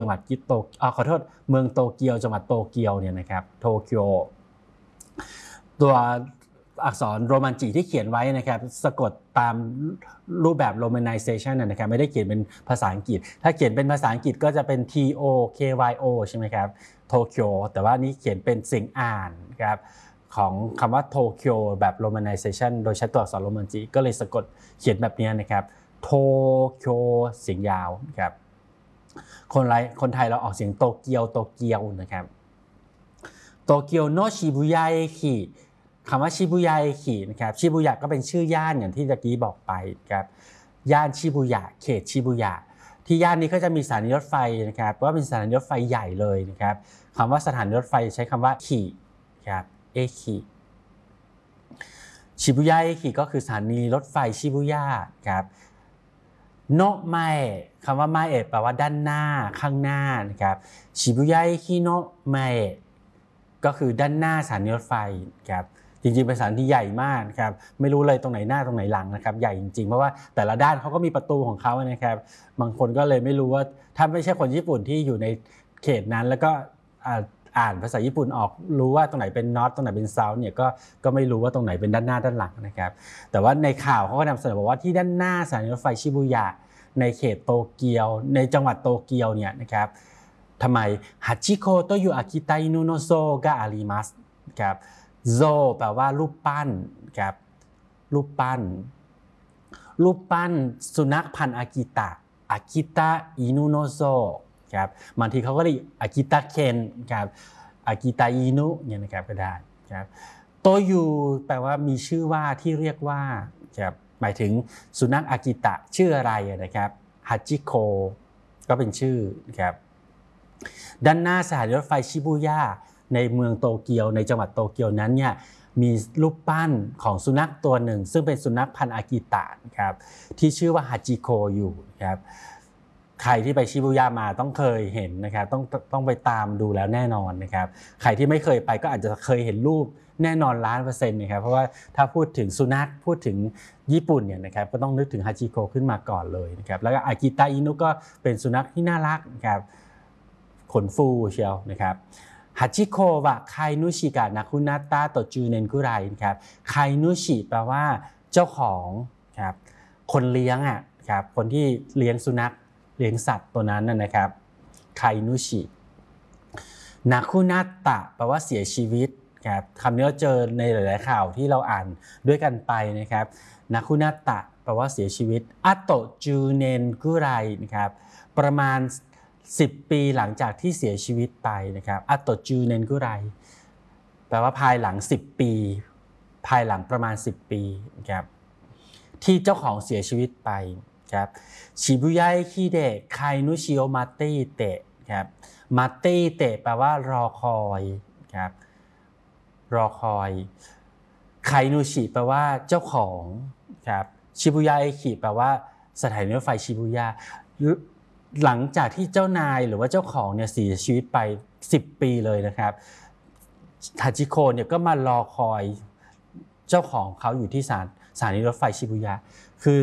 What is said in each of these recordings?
จังหวัดกิโตขอโทษเมืองโตเกียวจังหวัดโตเกียวเนี่ยนะครับโตเกียวตัวอักษรโรมันจิที่เขียนไว้นะครับสะกดตามรูปแบบ romanization นะครับไม่ได้เขียนเป็นภาษาอังกฤษถ้าเขียนเป็นภาษาอังกฤษก็จะเป็น T O K Y O ใช่ไหมครับโตเกียวแต่ว่านี้เขียนเป็นเสียงอ่านครับของคำว่าโตเกียวแบบ romanization โดยใช้ตัวอักษรโรมันจิก็เลยสะกดเขียนแบบนี้นะครับโตเกียวเสียงยาวครับคนไทยเราออกเสียงโตเกียวนะครับโตเกียวโนชิบุยะเอคิคำว่าชิบุยะเอคินะครับชิบุยะก็เป็นชื่อย่านอย่างที่ตะกี้บอกไปครับย่านชิบุยะเขตชิบุยะที่ย่านนี้ก็จะมีสถานีรถไฟนะครับว่าเป็นสถานีรถไฟใหญ่เลยนะครับคำว่าสถานีรถไฟใช้คำว่าคิครับเอคิชิบุยะเอคิก็คือสถานีรถไฟชิบุยะครับโนะไมคำว่าไมเอะแปลว่าด้านหน้าข้างหน้านะครับชิบุยะเอคิโนะไมก็คือด้านหน้าสถานีรถไฟครับจริงๆเป็นสถานที่ใหญ่มากครับไม่รู้เลยตรงไหนหน้าตรงไหนหลังนะครับใหญ่จริงๆเพราะว่าแต่ละด้านเขาก็มีประตูของเขานะครับบางคนก็เลยไม่รู้ว่าถ้าไม่ใช่คนญี่ปุ่นที่อยู่ในเขตนั้นแล้วก็อ่านภาษาญี่ปุ่นออกรู้ว่าตรงไหนเป็น north ตรงไหนเป็น south เนี่ยก็ไม่รู้ว่าตรงไหนเป็นด้านหน้าด้านหลังนะครับแต่ว่าในข่าวเขาก็นำเสนอบอกว่าที่ด้านหน้าสถานีรถไฟชิบุยะในเขตโตเกียวในจังหวัดโตเกียวเนี่ยนะครับทำไมฮัจิโคโตยุอากิไตอินุโนโซกะอาริมัสครับโซแปลว่ารูปปั้นครับรูปปั้นสุนัขพันธุ์อากิตะอินุโนโซครับบางทีเขาก็เรียกอากิตะเคนครับอากิตะอินุเนี่ยนะครับก็ได้ครับโตยุแปลว่ามีชื่อว่าที่เรียกว่าครับหมายถึงสุนัขอากิตะชื่ออะไรนะครับฮัจิโคก็เป็นชื่อครับด้านหน้าสถานีรถไฟชิบุย่าในเมืองโตเกียวในจังหวัดโตเกียวนั้นเนี่ยมีรูปปั้นของสุนัขตัวหนึ่งซึ่งเป็นสุนัขพันธุ์อากิตะครับที่ชื่อว่าฮัจิโคอยู่ครับใครที่ไปชิบุย่ามาต้องเคยเห็นนะครับต้องไปตามดูแล้วแน่นอนนะครับใครที่ไม่เคยไปก็อาจจะเคยเห็นรูปแน่นอน1,000,000%นะครับเพราะว่าถ้าพูดถึงสุนัขพูดถึงญี่ปุ่นเนี่ยนะครับก็ต้องนึกถึงฮัจิโคขึ้นมาก่อนเลยนะครับแล้วก็อากิตะอินุก็เป็นสุนัขที่น่ารักนะครับขนฟูเชียวนะครับฮัจิโควะไคนุชิกะนาคุนาตะโตจูเนนกุไรครับไคนุชิแปลว่าเจ้าของครับคนเลี้ยงอ่ะครับคนที่เลี้ยงสุนัขเลี้ยงสัตว์ตัวนั้นนะครับไคนุชินาคุนาตะแปลว่าเสียชีวิตครับคำนี้เราเจอในหลายๆข่าวที่เราอ่านด้วยกันไปนะครับนาคุนาตะแปลว่าเสียชีวิตอัตโตจูเนนกุไรนะครับประมาณ10 ปีหลังจากที่เสียชีวิตไปนะครับอัตโตจูเนนกุไรแปลว่าภายหลัง10 ปีภายหลังประมาณ10 ปีนะครับที่เจ้าของเสียชีวิตไปครับชิบุยะคิเดะไคนุชิโอมาเตเตะครับมาเตเตะแปลว่ารอคอยครับรอคอยไคนุชิแปลว่าเจ้าของครับชิบุยะคิแปลว่าสถานีรถไฟชิบุยะหลังจากที่เจ้านายหรือว่าเจ้าของเนี่ยเสียชีวิตไป10 ปีเลยนะครับฮาจิโคเนี่ยก็มารอคอยเจ้าของเขาอยู่ที่สถานีรถไฟชิบุยะคือ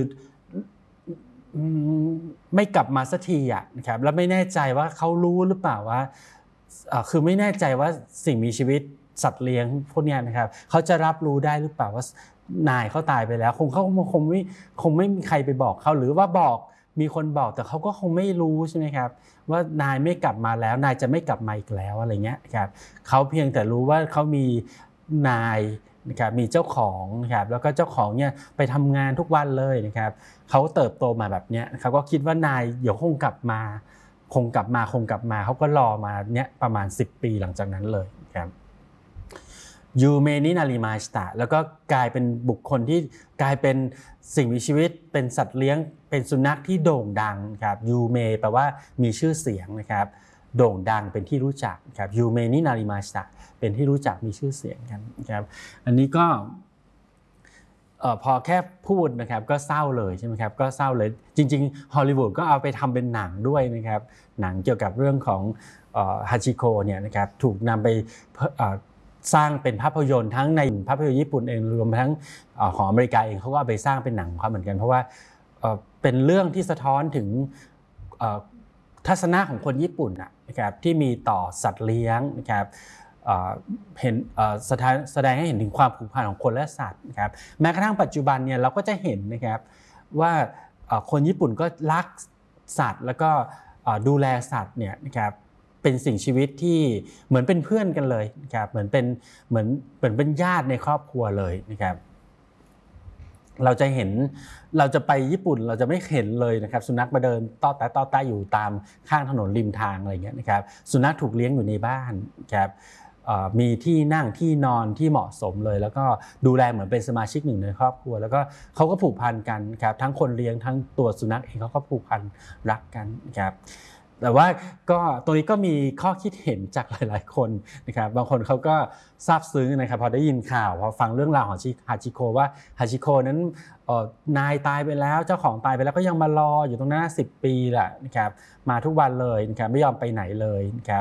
ไม่กลับมาสักทีอ่ะนะครับแล้วไม่แน่ใจว่าเขารู้หรือเปล่าว่าคือไม่แน่ใจว่าสิ่งมีชีวิตสัตว์เลี้ยงพวกนี้นะครับเขาจะรับรู้ได้หรือเปล่าว่านายเขาตายไปแล้วคงไม่มีใครไปบอกเขาหรือว่าบอกมีคนบอกแต่เขาก็คงไม่รู้ใช่ไหมครับว่านายไม่กลับมาแล้วนายจะไม่กลับมาอีกแล้วอะไรเงี้ยครับเขาเพียงแต่รู้ว่าเขามีนายนะครับมีเจ้าของนะครับแล้วก็เจ้าของเนี่ยไปทำงานทุกวันเลยนะครับเขาเติบโตมาแบบเนี้ยเขาก็คิดว่านายเดี๋ยวคงกลับมาเขาก็รอมาเนี่ยประมาณ10 ปีหลังจากนั้นเลยครับยูเมนินาริมาชิตะแล้วก็กลายเป็นบุคคลที่กลายเป็นสิ่งมีชีวิตเป็นสัตว์เลี้ยงเป็นสุนัขที่โด่งดังครับยูเมแปลว่ามีชื่อเสียงนะครับโด่งดังเป็นที่รู้จักครับยูเมนินาริมาชิตะเป็นที่รู้จักมีชื่อเสียงกันครับอันนี้ก็พอแค่พูดนะครับก็เศร้าเลยใช่ไหมครับก็เศร้าเลยจริงๆฮอลลีวูดก็เอาไปทำเป็นหนังด้วยนะครับหนังเกี่ยวกับเรื่องของฮาจิโกะเนี่ยนะครับถูกนำไปสร้างเป็นภาพยนตร์ทั้งในภาพยนตร์ญี่ปุ่นเองรวมทั้งของอเมริกาเองเขาก็เอาไปสร้างเป็นหนังเขาเหมือนกันเพราะว่าเป็นเรื่องที่สะท้อนถึงทัศนะของคนญี่ปุ่นนะครับที่มีต่อสัตว์เลี้ยงนะครับเห็นแสดงให้เห็นถึงความผูกพันของคนและสัตว์นะครับแม้กระทั่งปัจจุบันเนี่ยเราก็จะเห็นนะครับว่าคนญี่ปุ่นก็รักสัตว์แล้วก็ดูแลสัตว์เนี่ยนะครับเป็นสิ่งชีวิตที่เหมือนเป็นเพื่อนกันเลยนะครับเหมือนเป็นญาติในครอบครัวเลยนะครับเราจะไปญี่ปุ่นเราจะไม่เห็นเลยนะครับสุนัขมาเดินต้อแตะอยู่ตามข้างถนนริมทางอะไรเงี้ยนะครับสุนัขถูกเลี้ยงอยู่ในบ้านครับมีที่นั่งที่นอนที่เหมาะสมเลยแล้วก็ดูแลเหมือนเป็นสมาชิกหนึ่งในครอบครัวแล้วก็เขาก็ผูกพันกันครับทั้งคนเลี้ยงทั้งตัวสุนัขเองเขาก็ผูกพันรักกันครับแต่ว่าก็ตรงนี้ก็มีข้อคิดเห็นจากหลายๆคนนะครับบางคนเขาก็ซาบซึ้งนะครับพอได้ยินข่าวพอฟังเรื่องราวของฮาจิโกว่าฮาจิโกนั้นนายตายไปแล้วเจ้าของตายไปแล้วก็ยังมารออยู่ตรงนั้น10 ปีแหละนะครับมาทุกวันเลยนะครับไม่ยอมไปไหนเลยนะครับ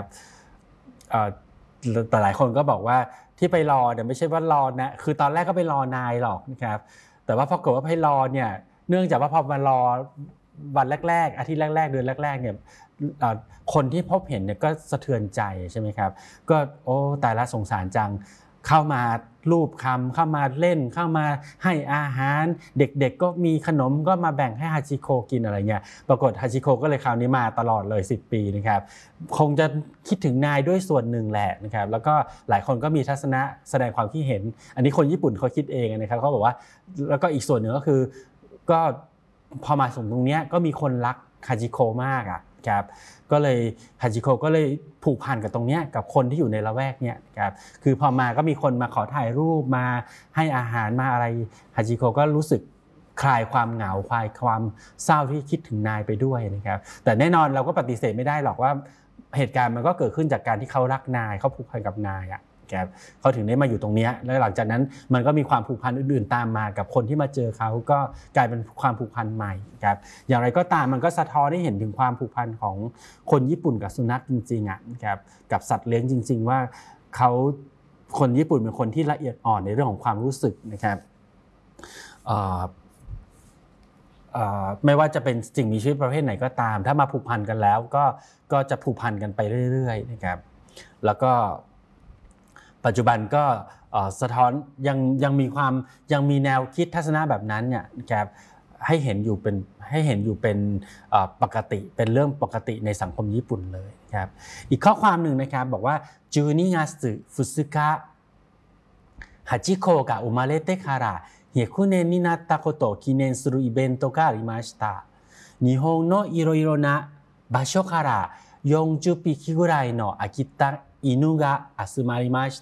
แต่หลายคนก็บอกว่าที่ไปรอเนี่ยไม่ใช่ว่ารอนะคือตอนแรกก็ไปรอนายหรอกนะครับแต่ว่าพอเกิดว่าไปรอเนี่ยเนื่องจากว่าพอมารอวันแรกๆอาทิตย์แรกๆเดือนแรกๆเนี่ยคนที่พบเห็นเนี่ยก็สะเทือนใจใช่ไหมครับก็โอ้ตายละสงสารจังเข้ามาลูบคำเข้ามาเล่นเข้ามาให้อาหารเด็กๆก็มีขนมก็มาแบ่งให้ฮาจิโกกินอะไรเงี้ยปรากฏฮาจิโกก็เลยคราวนี้มาตลอดเลย10 ปีนะครับคงจะคิดถึงนายด้วยส่วนหนึ่งแหละนะครับแล้วก็หลายคนก็มีทัศนะแสดงความคิดเห็นอันนี้คนญี่ปุ่นเขาคิดเองนะครับเขาบอกว่าแล้วก็อีกส่วนหนึ่งก็คือก็พอมาถึงตรงนี้ก็มีคนรักฮาจิโกมากครับก็เลยฮาจิโกก็เลยผูกพันกับตรงนี้กับคนที่อยู่ในละแวกเนี้ยครับคือพอมาก็มีคนมาขอถ่ายรูปมาให้อาหารมาอะไรฮาจิโกก็รู้สึกคลายความเหงาคลายความเศร้าที่คิดถึงนายไปด้วยนะครับแต่แน่นอนเราก็ปฏิเสธไม่ได้หรอกว่าเหตุการณ์มันก็เกิดขึ้นจากการที่เขารักนายเขาผูกพันกับนายครับเขาถึงได้มาอยู่ตรงนี้แล้วหลังจากนั้นมันก็มีความผูกพันอื่นๆตามมากับคนที่มาเจอเขาก็กลายเป็นความผูกพันใหม่ครับอย่างไรก็ตามมันก็สะท้อนให้เห็นถึงความผูกพันของคนญี่ปุ่นกับสุนัขจริงๆครับกับสัตว์เลี้ยงจริงๆว่าคนญี่ปุ่นเป็นคนที่ละเอียดอ่อนในเรื่องของความรู้สึกนะครับไม่ว่าจะเป็นสิ่งมีชีวิตประเภทไหนก็ตามถ้ามาผูกพันกันแล้วก็จะผูกพันกันไปเรื่อยๆนะครับแล้วก็ปัจจุบันก็สะท้อนยังมีแนวคิดทัศนะแบบนั้นเนี่ยครับให้เห็นอยู่เป็นปกติเป็นเรื่องปกติในสังคมญี่ปุ่นเลยครับอีกข้อความหนึ่งนะครับบอกว่า12月2日ハチ公が生まれてから100年になったことを記念するイベントがありました。日本のいろいろな場所から40匹ぐらいの秋田犬が集まりました。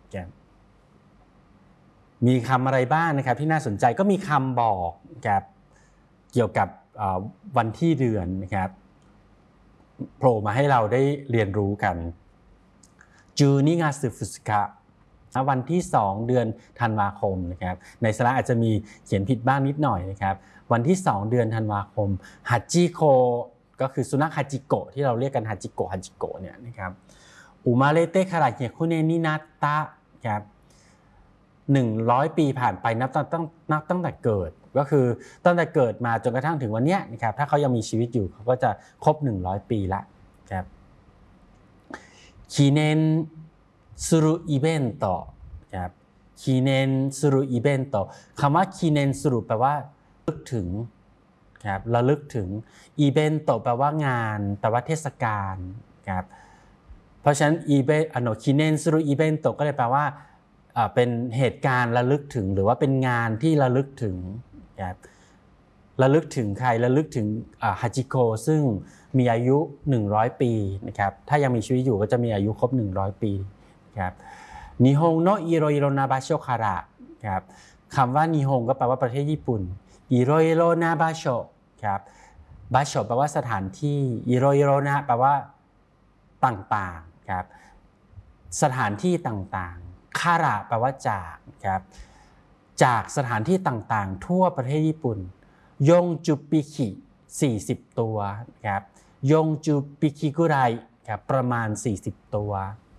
มีคำอะไรบ้างนะครับที่น่าสนใจก็มีคำบอกครับเกี่ยวกับวันที่เดือนนะครับโผล่มาให้เราได้เรียนรู้กัน12月2日วันที่2เดือนธันวาคมนะครับในสไลด์อาจจะมีเขียนผิดบ้างนิดหน่อยนะครับวันที่2เดือนธันวาคมฮัจิโกก็คือสุนัขฮัจิโกะที่เราเรียกกันฮัจิโกะเนี่ยนะครับอุมาเรเตคาราเฮคุเนนินาตะครับ100 ปีผ่านไปนับตั้งแต่เกิดก็คือตั้งแต่เกิดมาจนกระทั่งถึงวันนี้นะครับถ้าเขายังมีชีวิตอยู่เขาก็จะครบ100 ปีละครับคีเนนซูรุอิเบนโตครับคีเนนซูรุอิเบนโตคำว่าคีเนนซูรุแปลว่าระลึกถึงครับระลึกถึงอีเบนโตแปลว่างานแปลว่าเทศกาลครับเพราะฉะนั้นอีเบนคีเนนซูรุอิเบนโตก็เลยแปลว่าเป็นเหตุการณ์ระลึกถึงหรือว่าเป็นงานที่ระลึกถึงครับระลึกถึงใครระลึกถึงฮาจิโกะซึ่งมีอายุ100 ปีนะครับถ้ายังมีชีวิตอยู่ก็จะมีอายุครบ100 ปีครับนิฮงโนอิโรอิโรนาบาโชคาระครับคำว่านิฮงก็แปลว่าประเทศญี่ปุ่นอิโรอิโรนาบาโชครับบาโชแปลว่าสถานที่อิโรอิโรนาแปลว่าต่างๆครับสถานที่ต่างๆคาระแปลว่าจากครับจากสถานที่ต่างๆทั่วประเทศญี่ปุ่นยงจูปิคิ40 ตัวครับยงจูปิคิกุไรครับประมาณ40 ตัว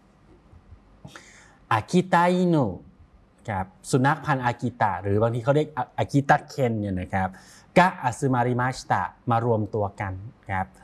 อากิตะอินุครับสุนัขพันธุ์อากิตะหรือบางทีเขาเรียกอากิตะเคนเนี่ยนะครับกะอาซึมาริมาชิตะมารวมตัวกันครับ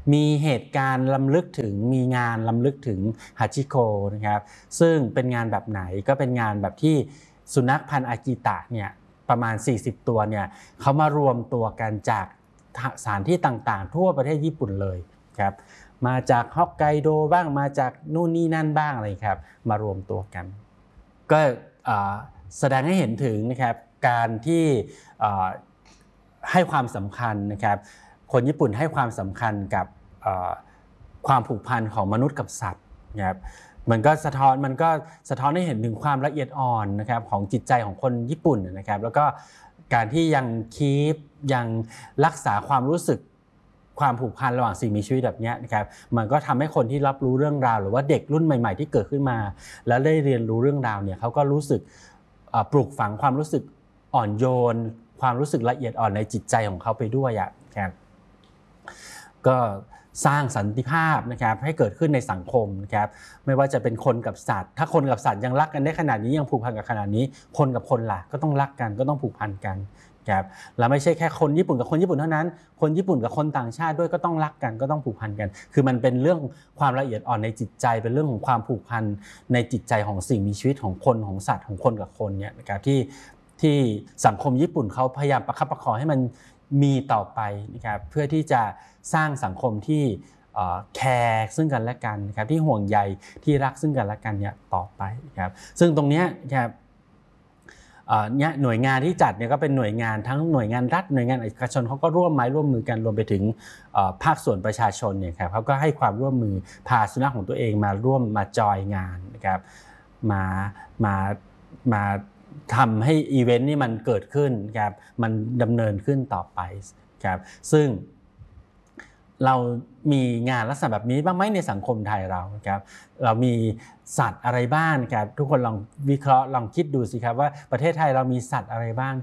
มีเหตุการณ์ล้ำลึกถึงมีงานล้ำลึกถึงฮัจิโกนะครับซึ่งเป็นงานแบบไหนก็เป็นงานแบบที่สุนัขพันธุ์อากิตะเนี่ยประมาณ40ตัวเนี่ยเขามารวมตัวกันจากสถานที่ต่างๆทั่วประเทศญี่ปุ่นเลยครับมาจากฮอกไกโดบ้างมาจากนู่นนี่นั่นบ้างอะไรครับมารวมตัวกันก็แสดงให้เห็นถึงนะครับการที่ให้ความสำคัญนะครับคนญี่ปุ่นให้ความสำคัญกับความผูกพันของมนุษย์กับสัตว์นะครับมันก็สะท้อนให้เห็นถึงความละเอียดอ่อนนะครับของจิตใจของคนญี่ปุ่นนะครับแล้วก็การที่ยังรักษาความรู้สึกความผูกพันระหว่างสิ่งมีชีวิตแบบนี้นะครับมันก็ทำให้คนที่รับรู้เรื่องราวหรือว่าเด็กรุ่นใหม่ๆที่เกิดขึ้นมาแล้วได้เรียนรู้เรื่องราวเนี่ยเขาก็รู้สึกปลูกฝังความรู้สึกอ่อนโยนความรู้สึกละเอียดอ่อนในจิตใจของเขาไปด้วยครับก็สร้างสันติภาพนะครับให้เกิดขึ้นในสังคมนะครับไม่ว่าจะเป็นคนกับสัตว์ถ้าคนกับสัตว์ยังรักกันได้ขนาดนี้ยังผูกพันกันขนาดนี้คนกับคนล่ะก็ต้องรักกันก็ต้องผูกพันกันครับแล้วไม่ใช่แค่คนญี่ปุ่นกับคนญี่ปุ่นเท่านั้นคนญี่ปุ่นกับคนต่างชาติด้วยก็ต้องรักกันก็ต้องผูกพันกันคือมันเป็นเรื่องความละเอียดอ่อนในจิตใจเป็นเรื่องของความผูกพันในจิตใจของสิ่งมีชีวิตของคนของสัตว์ของคนกับคนเนี่ยนะครับที่สังคมญี่ปุ่นเขาพยายามประคับประคองให้มันมีต่อไปนะครับเพื่อที่จะสร้างสังคมที่แคร์ซึ่งกันและกันนะครับที่ห่วงใยที่รักซึ่งกันและกันเนี่ยต่อไปนะครับซึ่งตรงนี้ครับเนี่ยหน่วยงานที่จัดเนี่ยก็เป็นหน่วยงานทั้งหน่วยงานรัฐหน่วยงานเอกชนเขาก็ร่วมไม้ร่วมมือกันรวมไปถึงภาคส่วนประชาชนเนี่ยครับเขาก็ให้ความร่วมมือพาสุนัขของตัวเองมาร่วมมาจอยงานนะครับมาทำให้อีเวนต์นี่มันเกิดขึ้นครับมันดำเนินขึ้นต่อไปครับซึ่งเรามีงานลักษณะแบบนี้บ้างไหมในสังคมไทยเราครับเรามีสัตว์อะไรบ้างครับทุกคนลองวิเคราะห์ลองคิดดูสิครับว่าประเทศไทยเรามีสัตว์อะไรบ้าง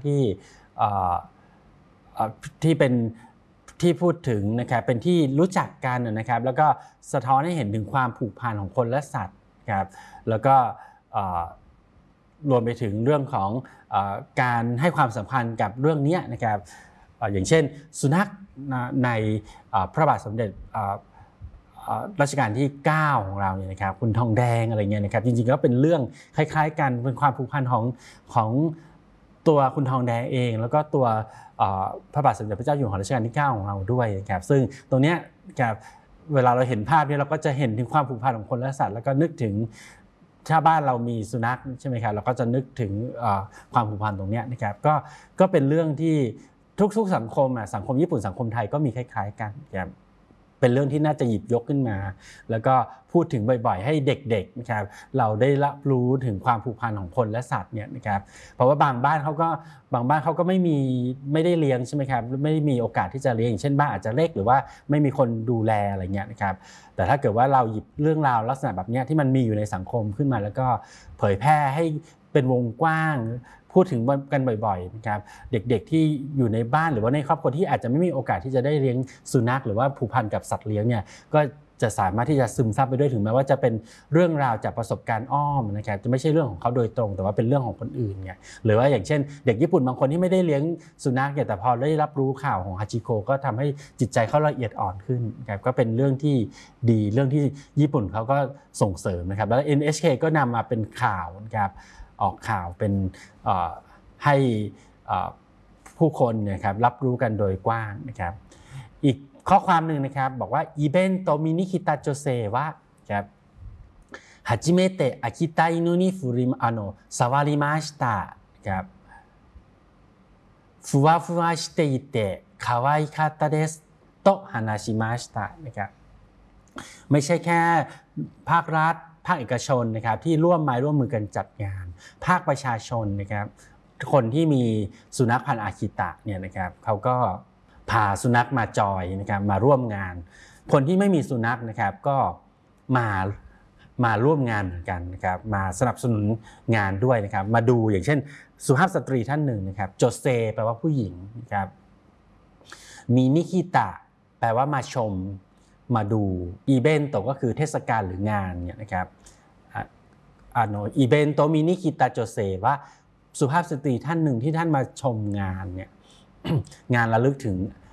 ที่เป็นที่พูดถึงนะครับเป็นที่รู้จักกันนะครับแล้วก็สะท้อนให้เห็นถึงความผูกพันของคนและสัตว์ครับแล้วก็รวมไปถึงเรื่องของการให้ความสำคัญกับเรื่องนี้นะครับอย่างเช่นสุนัขในพระบาทสมเด็จรัชกาลที่9ของเราเนี่ยนะครับคุณทองแดงอะไรเงี้ยนะครับจริงๆก็เป็นเรื่องคล้ายๆกันเป็นความผูกพันของตัวคุณทองแดงเองแล้วก็ตัวพระบาทสมเด็จพระเจ้าอยู่หัวรัชกาลที่9ของเราด้วยนะครับซึ่งตรงเนี้ยครับเวลาเราเห็นภาพนี้เราก็จะเห็นถึงความผูกพันของคนและสัตว์แล้วก็นึกถึงถ้าบ้านเรามีสุนัขใช่ไหมครับเราก็จะนึกถึงความผูกพันตรงนี้นะครับก็เป็นเรื่องที่ทุกๆสังคมสังคมญี่ปุ่นสังคมไทยก็มีคล้ายๆกันครับเป็นเรื่องที่น่าจะหยิบยกขึ้นมาแล้วก็พูดถึงบ่อยๆให้เด็กๆนะครับเราได้รับรู้ถึงความผูกพันของคนและสัตว์เนี่ยนะครับเพราะว่าบางบ้านเขาก็ไม่ได้เลี้ยงใช่ไหมครับไม่ได้มีโอกาสที่จะเลี้ยงอย่างเช่นบ้านอาจจะเล็กหรือว่าไม่มีคนดูแลอะไรเงี้ยนะครับแต่ถ้าเกิดว่าเราหยิบเรื่องราวลักษณะแบบนี้ที่มันมีอยู่ในสังคมขึ้นมาแล้วก็เผยแพร่ให้เป็นวงกว้างพูดถึงกันบ่อยๆนะครับเด็กๆที่อยู่ในบ้านหรือว่าในครอบครัวที่อาจจะไม่มีโอกาสที่จะได้เลี้ยงสุนัขหรือว่าผูกพันกับสัตว์เลี้ยงเนี่ยก็จะสามารถที่จะซึมซับไปด้วยถึงแม้ว่าจะเป็นเรื่องราวจากประสบการณ์อ้อมนะครับจะไม่ใช่เรื่องของเขาโดยตรงแต่ว่าเป็นเรื่องของคนอื่นเนี่ยหรือว่าอย่างเช่นเด็กญี่ปุ่นบางคนที่ไม่ได้เลี้ยงสุนัขเนี่ยแต่พอได้รับรู้ข่าวของฮาจิโกก็ทำให้จิตใจเขาละเอียดอ่อนขึ้นนะครับก็เป็นเรื่องที่ดีเรื่องที่ญี่ปุ่นเขาก็ส่งเสริมนะครับแล้ว NHK ก็นำมาเป็นข่าวนะครับออกข่าวเป็นให้ผู้คนนะครับรับรู้กันโดยกว้างนะครับอีกข้อความหนึ่งนะครับบอกว่าイベント見に来た女性はครับ初めて秋田犬に触りましたครับふわふわしていて可愛かったですと話しましたนะครับไม่ใช่แค่ภาครัฐภาคเอกชนนะครับที่ร่วมมือกันจัดงานภาคประชาชนนะครับคนที่มีสุนัขพันธุ์อากิตะเนี่ยนะครับเขาก็พาสุนัขมาจอยนะครับมาร่วมงานคนที่ไม่มีสุนัขนะครับก็มาร่วมงานเหมือนกันนะครับมาสนับสนุนงานด้วยนะครับมาดูอย่างเช่นสุภาพสตรีท่านหนึ่งนะครับโจเซแปลว่าผู้หญิงนะครับมีนิคิตะแปลว่ามาชมมาดูอีเบนโตก็คือเทศกาลหรืองานเนี่ยนะครับอีเบนโตมินิคิตะโจเซว่าสุภาพสตรีท่านหนึ่งที่ท่านมาชมงานเนี่ย งานระลึกถึง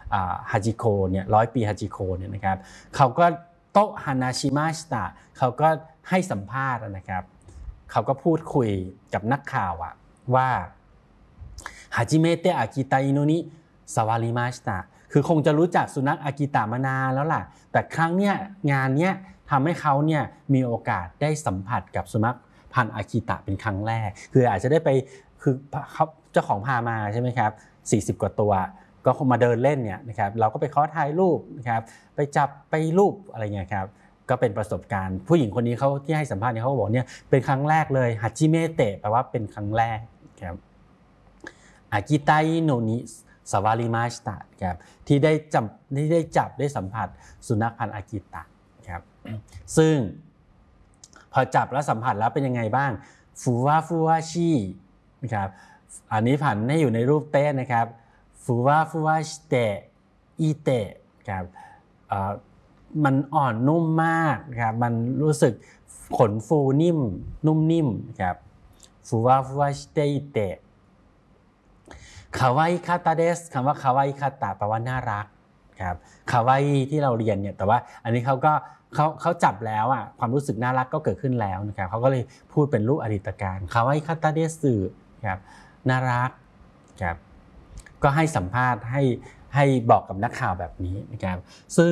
ฮาจิโกเนี่ย100 ปีฮาจิโกเนี่ยนะครับเขาก็โตะฮานาชิมาชิตะเขาก็ให้สัมภาษณ์นะครับเขาก็พูดคุยกับนักข่าวว่าฮาจิเมเตะอากิตะอินุนิสวาริมาชิตะคือคงจะรู้จักสุนัขอากิตะมานานแล้วล่ะแต่ครั้งเนี้ยงานเนี้ยทำให้เขาเนี่ยมีโอกาสได้สัมผัสกับสุนัขพันธุ์อากิตะเป็นครั้งแรกคืออาจจะได้ไปคือเขาเจ้าของพามาใช่ไหมครับ40 กว่าตัวก็คงมาเดินเล่นเนี่ยนะครับเราก็ไปขอถ่ายรูปนะครับไปจับไปรูปอะไรเงี้ยครับก็เป็นประสบการณ์ผู้หญิงคนนี้เขาที่ให้สัมภาษณ์เนี่ยเขาบอกเนี่ยเป็นครั้งแรกเลยฮัจิเมเตะแปลว่าเป็นครั้งแรกครับอากิตะอิโนนิสวาริมาชิตะครับที่ได้จับได้สัมผัสสุนัขพันธุ์อากิตะครับซึ่งพอจับแล้วสัมผัสแล้วเป็นยังไงบ้างฟูวาชินะครับอันนี้ผันให้อยู่ในรูปเต้นนะครับฟูวาชิเตะอีเตะครับมันอ่อนนุ่มมากครับมันรู้สึกขนฟูนิ่มนุ่มนิ่มครับฟูวาชิเตะอีเตะคาวาอิคาตาเดสคำว่าคาวาอิคาตาแปลว่าน่ารักครับคาวาอิที่เราเรียนเนี่ยแต่ว่าอันนี้เขาจับแล้วความรู้สึกน่ารักก็เกิดขึ้นแล้วนะครับเขาก็เลยพูดเป็นรูปอดีตการคาวาอิคาตาเดสครับน่ารักครับก็ให้สัมภาษณ์ให้บอกกับนักข่าวแบบนี้นะครับซึ่ง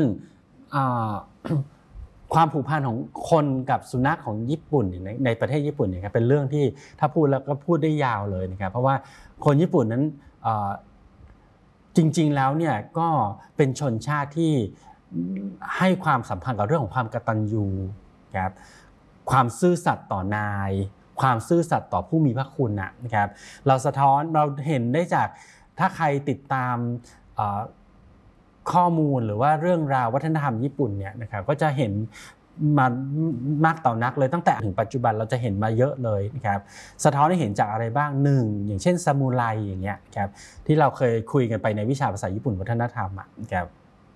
ความผูกพันของคนกับสุนัขของญี่ปุ่นในประเทศญี่ปุ่นเนี่ยครับเป็นเรื่องที่ถ้าพูดแล้วก็พูดได้ยาวเลยนะครับเพราะว่าคนญี่ปุ่นนั้นจริงๆแล้วเนี่ยก็เป็นชนชาติที่ให้ความสำคัญกับเรื่องของความกตัญญูครับความซื่อสัตย์ต่อนายความซื่อสัตย์ต่อผู้มีพระคุณนะครับเราเห็นได้จากถ้าใครติดตามข้อมูลหรือว่าเรื่องราววัฒนธรรมญี่ปุ่นเนี่ยนะครับก็จะเห็นมามากต่อนักเลยตั้งแต่ถึงปัจจุบันเราจะเห็นมาเยอะเลยนะครับสะท้อนให้เห็นจากอะไรบ้าง1อย่างเช่นซามูไรอย่างเงี้ยครับที่เราเคยคุยกันไปในวิชาภาษาญี่ปุ่นวัฒนธรรมนะครับ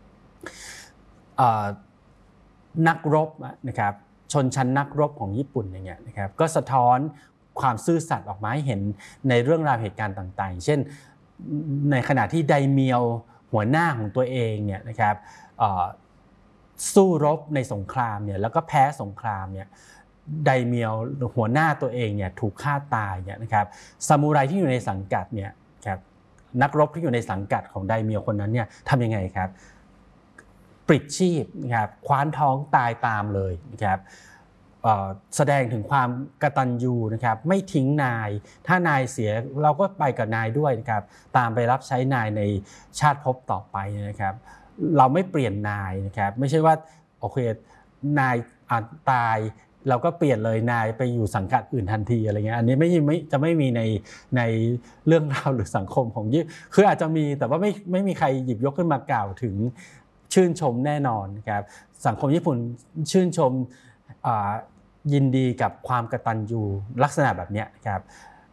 นักรบนะครับชนชั้นนักรบของญี่ปุ่นอย่างเงี้ยนะครับก็สะท้อนความซื่อสัตย์ออกมาให้เห็นในเรื่องราวเหตุการณ์ต่างๆเช่นในขณะที่ไดเมียวหัวหน้าของตัวเองเนี่ยนะครับสู้รบในสงครามเนี่ยแล้วก็แพ้สงครามเนี่ยไดเมียวหัวหน้าตัวเองเนี่ยถูกฆ่าตายเนี่ยนะครับซามูไรที่อยู่ในสังกัดเนี่ยครับนักรบที่อยู่ในสังกัดของไดเมียวคนนั้นเนี่ยทำยังไงครับปลิดชีพนะครับคว้านท้องตายตามเลยนะครับแสดงถึงความกตัญญูนะครับไม่ทิ้งนายถ้านายเสียเราก็ไปกับนายด้วยนะครับตามไปรับใช้นายในชาติภพต่อไปนะครับเราไม่เปลี่ยนนายนะครับไม่ใช่ว่าโอเคนายตายเราก็เปลี่ยนเลยนายไปอยู่สังกัดอื่นทันทีอะไรเงี้ยอันนี้จะไม่มีในเรื่องราวหรือสังคมของญี่ปุ่นคืออาจจะมีแต่ว่าไม่มีใครหยิบยกขึ้นมากล่าวถึงชื่นชมแน่นอนนะครับสังคมญี่ปุ่นชื่นชมยินดีกับความกตัญญูลักษณะแบบนี้ครับ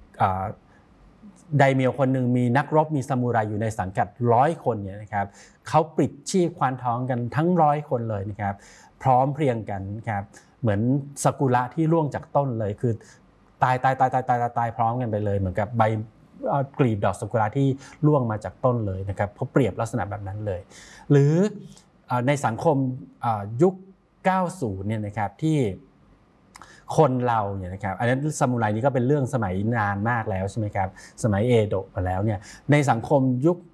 ไดเมียวคนหนึ่งมีนักรบมีซามูไรอยู่ในสังกัด100 คนเนี่ยนะครับเขาปลิดชีพควานท้องกันทั้ง100 คนเลยนะครับพร้อมเพรียงกันครับเหมือนซากุระที่ร่วงจากต้นเลยคือตายพร้อมกันไปเลยเหมือนกับใบกลีบดอกซากุระที่ร่วงมาจากต้นเลยนะครับเขาเปรียบลักษณะแบบนั้นเลยหรือในสังคมยุค 90 เนี่ยนะครับที่คนเราเนี่ยนะครับอันนั้นซามูไรนี่ก็เป็นเรื่องสมัยนานมากแล้วใช่ไหมครับสมัยเอโดะมาแล้วเนี่ยในสังคม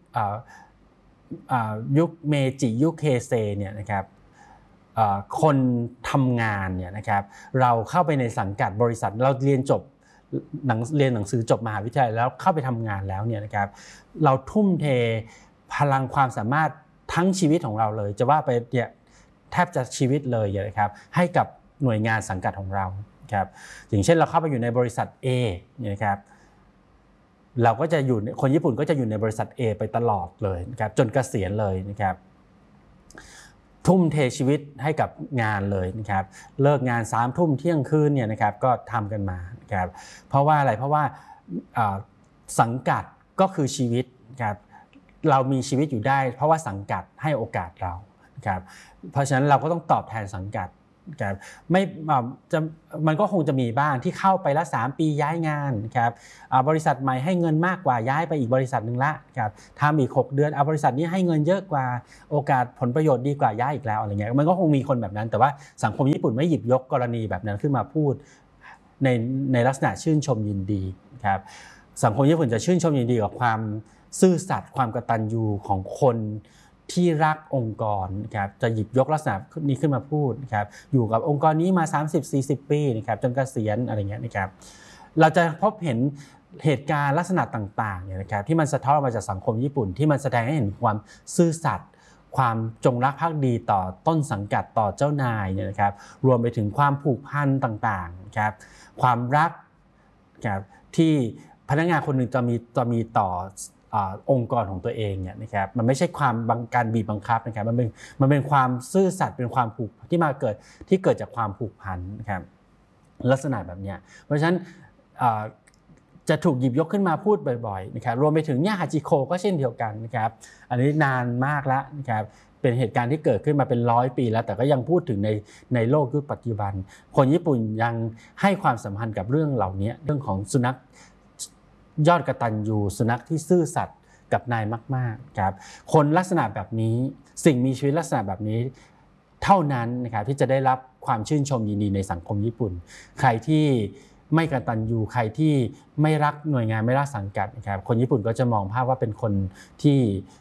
ยุคเมจิยุคเฮเซเนี่ยนะครับคนทำงานเนี่ยนะครับเราเข้าไปในสังกัดบริษัทเราเรียนหนังสือจบมหาวิทยาลัยแล้วเข้าไปทำงานแล้วเนี่ยนะครับเราทุ่มเทพลังความสามารถทั้งชีวิตของเราเลยจะว่าไปเนี่ยแทบจะชีวิตเลยนะครับให้กับหน่วยงานสังกัดของเราครับอย่างเช่นเราเข้าไปอยู่ในบริษัท A นะครับเราก็จะอยู่คนญี่ปุ่นก็จะอยู่ในบริษัท A ไปตลอดเลยนะครับจนเกษียณเลยนะครับทุ่มเทชีวิตให้กับงานเลยนะครับเลิกงาน3 ทุ่มเที่ยงคืนเนี่ยนะครับก็ทำกันมานะครับเพราะว่าอะไรเพราะว่าสังกัดก็คือชีวิตครับเรามีชีวิตอยู่ได้เพราะว่าสังกัดให้โอกาสเรานะครับเพราะฉะนั้นเราก็ต้องตอบแทนสังกัดครับไม่จะมันก็คงจะมีบ้างที่เข้าไปแล้ว3ปีย้ายงานครับบริษัทใหม่ให้เงินมากกว่าย้ายไปอีกบริษัทนึงละครับทำอีก6 เดือนบริษัทนี้ให้เงินเยอะกว่าโอกาสผลประโยชน์ดีกว่าย้ายอีกแล้วอะไรเงี้ยมันก็คงมีคนแบบนั้นแต่ว่าสังคมญี่ปุ่นไม่หยิบยกกรณีแบบนั้นขึ้นมาพูดในลักษณะชื่นชมยินดีครับสังคมญี่ปุ่นจะชื่นชมยินดีกับความซื่อสัตย์ความกตัญญูของคนที่รักองค์กรนะครับจะหยิบยกลักษณะนี้ขึ้นมาพูดนะครับอยู่กับองค์กรนี้มา 30-40 ปีนะครับจนเกษียณอะไรเงี้ยนะครับเราจะพบเห็นเหตุการณ์ลักษณะต่างๆเนี่ยนะครับที่มันสะท้อนมาจากสังคมญี่ปุ่นที่มันแสดงให้เห็นความซื่อสัตย์ความจงรักภักดีต่อต้นสังกัดต่อเจ้านายเนี่ยนะครับรวมไปถึงความผูกพันต่างๆครับความรักครับที่พนักงานคนหนึ่งจะมีต่อองค์กรของตัวเองเนี่ยนะครับมันไม่ใช่ความการบีบบังคับนะครับมันเป็นความซื่อสัตย์เป็นความผูกที่เกิดจากความผูกพันนะครับลักษณะแบบนี้เพราะฉะนั้นจะถูกหยิบยกขึ้นมาพูดบ่อยๆนะครับรวมไปถึงเนี่ยฮาจิโกก็เช่นเดียวกันนะครับอันนี้นานมากแล้วนะครับเป็นเหตุการณ์ที่เกิดขึ้นมาเป็น100 ปีแล้วแต่ก็ยังพูดถึงในโลกยุคปัจจุบันคนญี่ปุ่นยังให้ความสำคัญกับเรื่องเหล่านี้เรื่องของสุนัขยอดกตัญญูสุนัขที่ซื่อสัตย์กับนายมากๆครับคนลักษณะแบบนี้สิ่งมีชีวิตลักษณะแบบนี้เท่านั้นนะครับที่จะได้รับความชื่นชมยินดีในสังคมญี่ปุ่นใครที่ไม่กตัญญูใครที่ไม่รักหน่วยงานไม่รักสังกัดนะครับคนญี่ปุ่นก็จะมองภาพว่าเป็นคนที่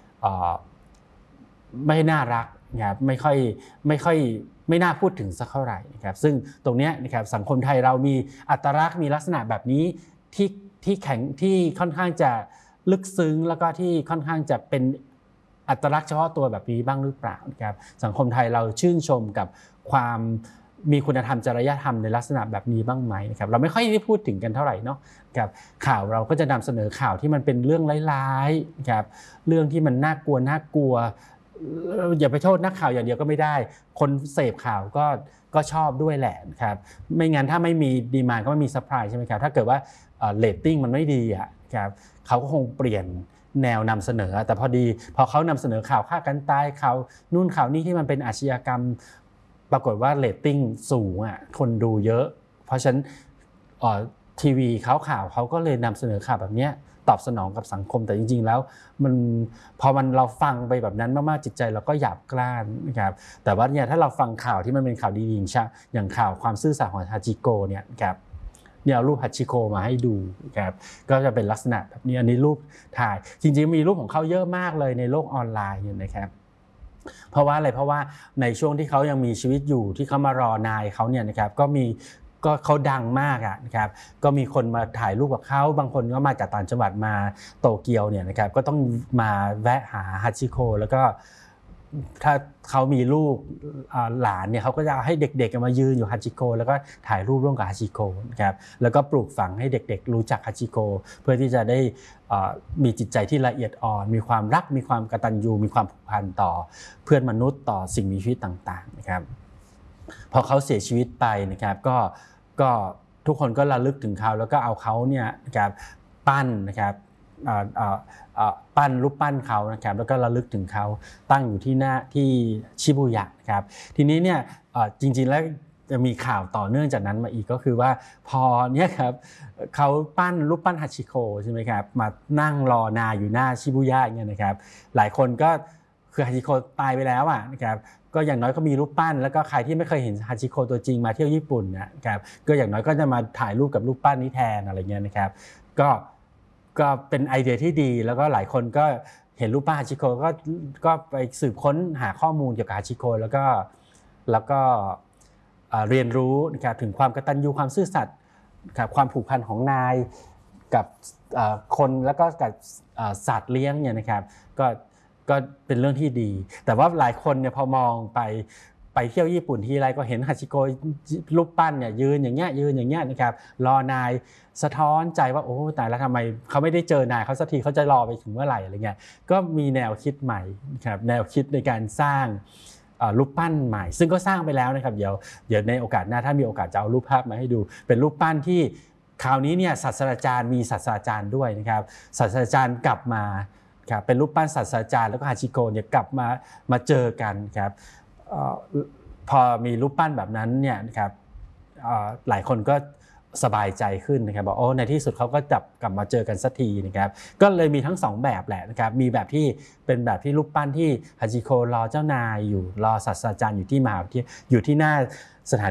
ไม่น่ารักนะครับไม่น่าพูดถึงสักเท่าไหร่นะครับซึ่งตรงนี้นะครับสังคมไทยเรามีอัตลักษณ์มีลักษณะแบบนี้ที่ค่อนข้างจะลึกซึ้งแล้วก็ที่ค่อนข้างจะเป็นอัตลักษณ์เฉพาะตัวแบบนี้บ้างหรือเปล่านะครับสังคมไทยเราชื่นชมกับความมีคุณธรรมจริยธรรมในลักษณะแบบนี้บ้างไหมนะครับเราไม่ค่อยได้พูดถึงกันเท่าไหร่เนาะกับข่าวเราก็จะนำเสนอข่าวที่มันเป็นเรื่องร้ายๆนะครับเรื่องที่มันน่ากลัวอย่าไปโทษนักข่าวอย่างเดียวก็ไม่ได้คนเสพข่าวก็ชอบด้วยแหละครับไม่งั้นถ้าไม่มีดีมานด์ก็ไม่มีซัพพลายใช่ไหมครับถ้าเกิดว่าเรตติ้งมันไม่ดีอ่ะครับเขาก็คงเปลี่ยนแนวนำเสนอแต่พอเขานำเสนอข่าวฆ่ากันตายข่าวนู่นข่าวนี้ที่มันเป็นอาชญากรรมปรากฏว่าเรตติ้งสูงอ่ะคนดูเยอะเพราะฉะนั้นทีวีข่าวเขาก็เลยนำเสนอข่าวแบบนี้ตอบสนองกับสังคมแต่จริงๆแล้วพอเราฟังไปแบบนั้นมากๆจิตใจเราก็หยาบกร้านนะครับแต่ว่าเนี่ยถ้าเราฟังข่าวที่มันเป็นข่าวดีๆอย่างข่าวความซื่อสัตย์ของฮาจิโกเนี่ยครับเนี่ยเอารูปฮาจิโกมาให้ดูครับก็จะเป็นลักษณะแบบนี้อันนี้รูปถ่ายจริงๆมีรูปของเขาเยอะมากเลยในโลกออนไลน์เนี่ยนะครับเพราะว่าอะไรเพราะว่าในช่วงที่เขายังมีชีวิตอยู่ที่เขามารอนายเขาเนี่ยนะครับก็เขาดังมากนะครับก็มีคนมาถ่ายรูปกับเขาบางคนก็มาจากต่างจังหวัดมาโตเกียวเนี่ยนะครับก็ต้องมาแวะหาฮาจิโกแล้วก็ถ้าเขามีลูกหลานเนี่ยเขาก็จะให้เด็กๆมายืนอยู่ฮาจิโกแล้วก็ถ่ายรูปร่วมกับฮาจิโกนะครับแล้วก็ปลูกฝังให้เด็กๆรู้จักฮาจิโกเพื่อที่จะได้มีจิตใจที่ละเอียดอ่อนมีความรักมีความกตัญญูมีความผูกพันต่อเพื่อนมนุษย์ต่อสิ่งมีชีวิตต่างๆนะครับพอเขาเสียชีวิตไปนะครับก็ทุกคนก็ระลึกถึงเขาแล้วก็เอาเขาเนี่ยนะครับปั้นนะครับปั้นรูปปั้นเขานะครับแล้วก็ระลึกถึงเขาตั้งอยู่ที่ชิบูยะนะครับทีนี้เนี่ยจริงๆแล้วจะมีข่าวต่อเนื่องจากนั้นมาอีกก็คือว่าพอเนี่ยครับเขาปั้นรูปปั้นฮาชิโกใช่ไหมครับมานั่งรอนายอยู่หน้าชิบูยะอย่างเงี้ยนะครับหลายคนก็คือฮาชิโกตายไปแล้วนะครับก็อย่างน้อยก็มีรูปปั้นแล้วก็ใครที่ไม่เคยเห็นฮาจิโกตัวจริงมาเที่ยวญี่ปุ่นนะครับก็อย่างน้อยก็จะมาถ่ายรูปกับรูปปั้นนี้แทนอะไรเงี้ยนะครับก็เป็นไอเดียที่ดีแล้วก็หลายคนก็เห็นรูปปั้นฮาจิโกก็ไปสืบค้นหาข้อมูลเกี่ยวกับฮาจิโกแล้วก็เรียนรู้นะครับถึงความกตัญญูความซื่อสัตย์กับความผูกพันของนายกับคนแล้วก็กับสัตว์เลี้ยงเนี่ยนะครับก็เป็นเรื่องที่ดีแต่ว่าหลายคนเนี่ยพอมองไปเที่ยวญี่ปุ่นทีไรก็เห็นฮาจิโกะรูปปั้นเนี่ยยืนอย่างเงี้ยนะครับรอนายสะท้อนใจว่าโอ้แต่แล้วทำไมเขาไม่ได้เจอนายเขาสักทีเขาจะรอไปถึงเมื่อไหร่อะไรเงี้ยก็มีแนวคิดใหม่ครับแนวคิดในการสร้างรูปปั้นใหม่ซึ่งก็สร้างไปแล้วนะครับเดี๋ยวในโอกาสหน้าถ้ามีโอกาสจะเอารูปภาพมาให้ดูเป็นรูปปั้นที่คราวนี้เนี่ยศาสตราจารย์มีศาสตราจารย์ด้วยนะครับศาสตราจารย์กลับมาครับเป็นรูปปั้นศาสตราจารย์แล้วก็ฮาจิโกะเนี่ยกลับมาเจอกันครับพอมีรูปปั้นแบบนั้นเนี่ยนะครับหลายคนก็สบายใจขึ้นนะครับบอกโอ้ในที่สุดเขาก็กลับมาเจอกันสักทีนะครับก็เลยมีทั้ง2แบบแหละนะครับมีแบบที่เป็นแบบที่รูปปั้นที่ฮาจิโครอเจ้านายอยู่รอศาสตราจารย์อยู่ที่มหาวิทยาลัยอยู่ที่หน้าสถาน